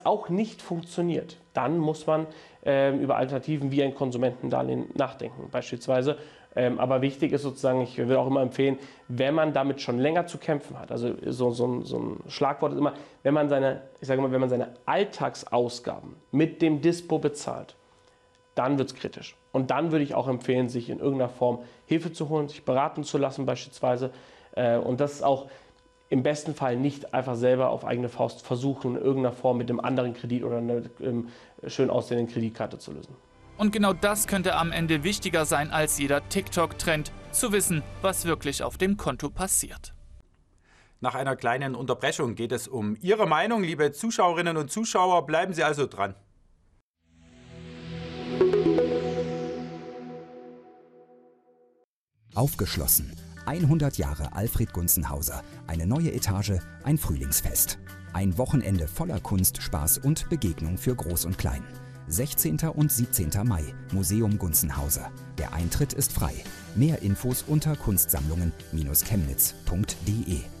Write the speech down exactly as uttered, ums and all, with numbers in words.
auch nicht funktioniert, dann muss man ähm, über Alternativen wie ein Konsumentendarlehen nachdenken beispielsweise. Ähm, aber wichtig ist sozusagen, ich würde auch immer empfehlen, wenn man damit schon länger zu kämpfen hat, also so, so, so ein Schlagwort ist immer, wenn man seine, ich sage mal, wenn man seine Alltagsausgaben mit dem Dispo bezahlt, dann wird es kritisch. Und dann würde ich auch empfehlen, sich in irgendeiner Form Hilfe zu holen, sich beraten zu lassen beispielsweise. Äh, und das ist auch im besten Fall nicht einfach selber auf eigene Faust versuchen, in irgendeiner Form mit einem anderen Kredit oder einer ähm, schön aussehenden Kreditkarte zu lösen. Und genau das könnte am Ende wichtiger sein als jeder TikTok-Trend, zu wissen, was wirklich auf dem Konto passiert. Nach einer kleinen Unterbrechung geht es um Ihre Meinung, liebe Zuschauerinnen und Zuschauer. Bleiben Sie also dran. Aufgeschlossen. hundert Jahre Alfred Gunzenhauser. Eine neue Etage, ein Frühlingsfest. Ein Wochenende voller Kunst, Spaß und Begegnung für Groß und Klein. sechzehnten und siebzehnten Mai, Museum Gunzenhauser. Der Eintritt ist frei. Mehr Infos unter kunstsammlungen Bindestrich chemnitz punkt de.